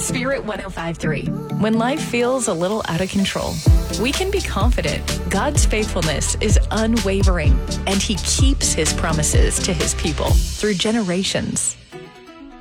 Spirit 105.3. When life feels a little out of control, we can be confident God's faithfulness is unwavering and he keeps his promises to his people through generations.